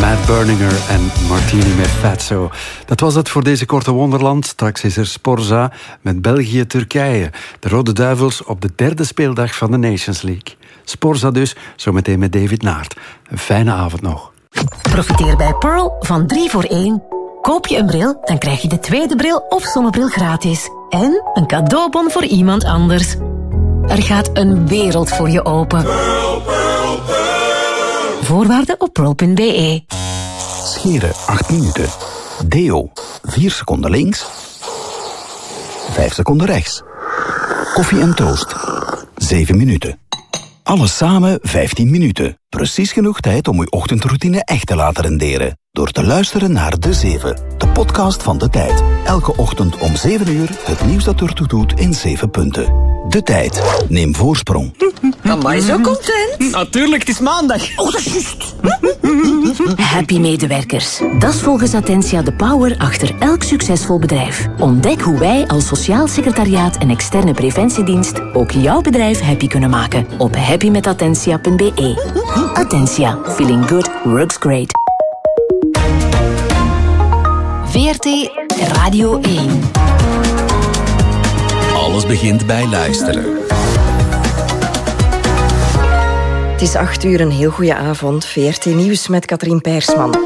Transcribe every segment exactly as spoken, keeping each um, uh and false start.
Matt Berninger en Martini met Fatso. Dat was het voor deze korte wonderland. Straks is er Sporza met België-Turkije. De Rode Duivels op de derde speeldag van de Nations League. Sporza dus, zometeen met David Naert. Een fijne avond nog. Profiteer bij Pearl van drie voor één. Koop je een bril, dan krijg je de tweede bril of zonnebril gratis. En een cadeaubon voor iemand anders. Er gaat een wereld voor je open. Pearl, Pearl, Pearl. Voorwaarden op pearl punt b e. Scheren acht minuten. Deo vier seconden links. vijf seconden rechts. Koffie en toast zeven minuten. Alles samen vijftien minuten. Precies genoeg tijd om uw ochtendroutine echt te laten renderen. Door te luisteren naar De Zeven, de podcast van De Tijd. Elke ochtend om zeven uur het nieuws dat ertoe doet in zeven punten. De Tijd. Neem voorsprong. Amai, zo content. Natuurlijk, het is maandag. Oh, dat is juist. Happy medewerkers. Dat is volgens Attentia de power achter elk succesvol bedrijf. Ontdek hoe wij als sociaal secretariaat en externe preventiedienst ook jouw bedrijf happy kunnen maken op happy met attentia punt b e. Attentia. Feeling good works great. V R T Radio één. Alles begint bij luisteren. Het is acht uur, een heel goede avond. V R T Nieuws met Katrien Peirsman.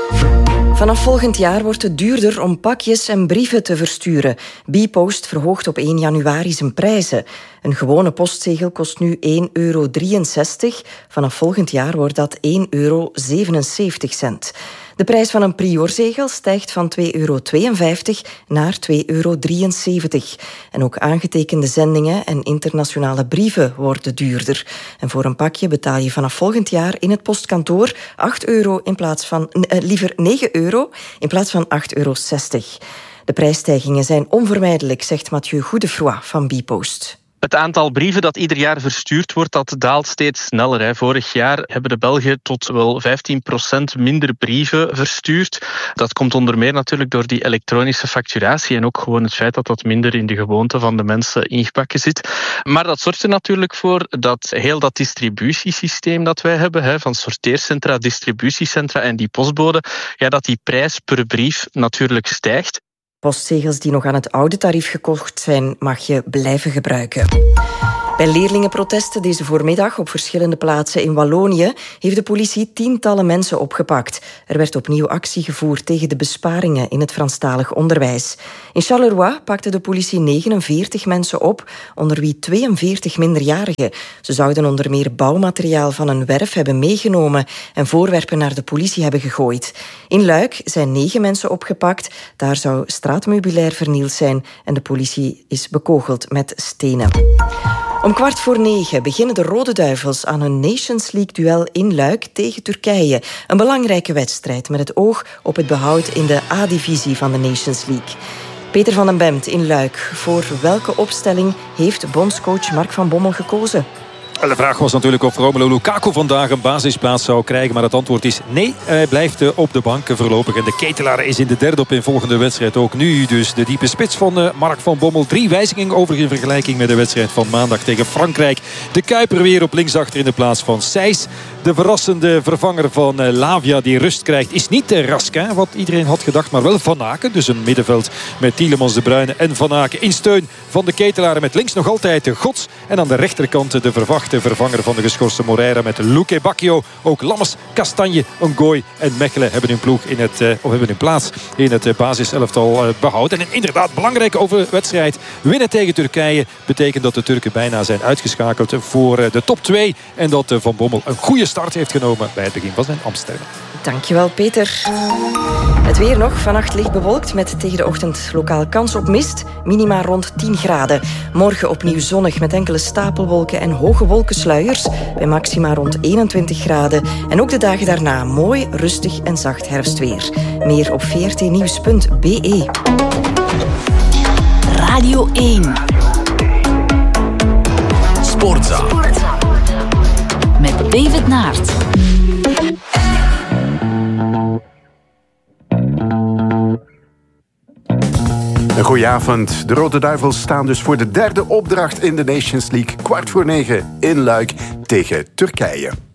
Vanaf volgend jaar wordt het duurder om pakjes en brieven te versturen. Bpost verhoogt op één januari zijn prijzen. Een gewone postzegel kost nu één euro drieënzestig. Vanaf volgend jaar wordt dat één euro zevenenzeventig cent. De prijs van een priorzegel stijgt van twee euro tweeënvijftig naar twee euro drieënzeventig. En ook aangetekende zendingen en internationale brieven worden duurder. En voor een pakje betaal je vanaf volgend jaar in het postkantoor acht euro in plaats van, uh, liever negen euro in plaats van acht euro zestig. De prijsstijgingen zijn onvermijdelijk, zegt Mathieu Goedefroy van Bpost. Het aantal brieven dat ieder jaar verstuurd wordt, dat daalt steeds sneller. Hè. Vorig jaar hebben de Belgen tot wel vijftien procent minder brieven verstuurd. Dat komt onder meer natuurlijk door die elektronische facturatie en ook gewoon het feit dat dat minder in de gewoonte van de mensen ingebakken zit. Maar dat zorgt er natuurlijk voor dat heel dat distributiesysteem dat wij hebben, hè, van sorteercentra, distributiecentra en die postbode, ja, dat die prijs per brief natuurlijk stijgt. Postzegels die nog aan het oude tarief gekocht zijn, mag je blijven gebruiken. Bij leerlingenprotesten deze voormiddag op verschillende plaatsen in Wallonië heeft de politie tientallen mensen opgepakt. Er werd opnieuw actie gevoerd tegen de besparingen in het Franstalig onderwijs. In Charleroi pakte de politie negenenveertig mensen op, onder wie tweeënveertig minderjarigen. Ze zouden onder meer bouwmateriaal van een werf hebben meegenomen en voorwerpen naar de politie hebben gegooid. In Luik zijn negen mensen opgepakt. Daar zou straatmeubilair vernield zijn en de politie is bekogeld met stenen. Om kwart voor negen beginnen de Rode Duivels aan een Nations League-duel in Luik tegen Turkije. Een belangrijke wedstrijd met het oog op het behoud in de A-divisie van de Nations League. Peter van den Bemt in Luik. Voor welke opstelling heeft bondscoach Mark van Bommel gekozen? De vraag was natuurlijk of Romelu Lukaku vandaag een basisplaats zou krijgen. Maar het antwoord is nee. Hij blijft op de bank voorlopig. En de ketelaar is in de derde op in volgende wedstrijd ook nu. Dus de diepe spits van Mark van Bommel. Drie wijzigingen over in vergelijking met de wedstrijd van maandag tegen Frankrijk. De Kuiper weer op linksachter in de plaats van Sijs. De verrassende vervanger van Lavia die rust krijgt is niet Raskin, wat iedereen had gedacht, maar wel Van Aken. Dus een middenveld met Tielemans, De Bruyne en Van Aken in steun van de ketelaren. Met links nog altijd de Gods. En aan de rechterkant de verwachte vervanger van de geschorste Moreira met Luque Bacchio. Ook Lammers, Kastanje, Ngoy en Mechelen hebben hun ploeg in het, of hebben hun plaats in het basiselftal behouden. En een inderdaad belangrijke overwedstrijd. Winnen tegen Turkije betekent dat de Turken bijna zijn uitgeschakeld voor de top twee. En dat Van Bommel een goede start heeft genomen bij het begin van zijn Amsterdam. Dankjewel, Peter. Het weer nog. Vannacht licht bewolkt met tegen de ochtend lokaal kans op mist. Minima rond tien graden. Morgen opnieuw zonnig met enkele stapelwolken en hoge wolkensluiers. Bij maxima rond eenentwintig graden. En ook de dagen daarna mooi, rustig en zacht herfstweer. Meer op v r t nieuws punt b e. Radio één. Sportza. Met David Naert. Een goeie avond. De Rode Duivels staan dus voor de derde opdracht in de Nations League. Kwart voor negen in Luik tegen Turkije.